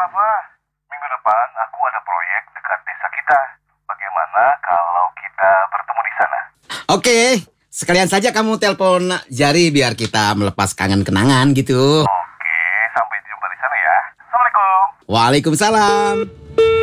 Rafa. Minggu depan aku ada proyek dekat desa kita. Bagaimana kalau kita bertemu di sana? Oke, sekalian saja kamu telepon Jari biar kita melepas kangen kenangan gitu. Oke, sampai jumpa di sana ya. Assalamualaikum. Waalaikumsalam.